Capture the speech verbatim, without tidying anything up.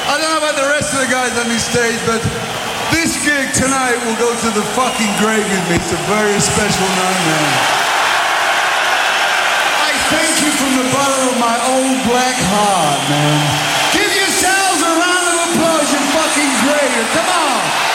I don't know about the rest of the guys on this stage, but this gig tonight will go to the fucking grave with me. It's a very special night, man. I thank you from the bottom of my old black heart, man. Give yourselves a round of applause, you fucking great. Come on.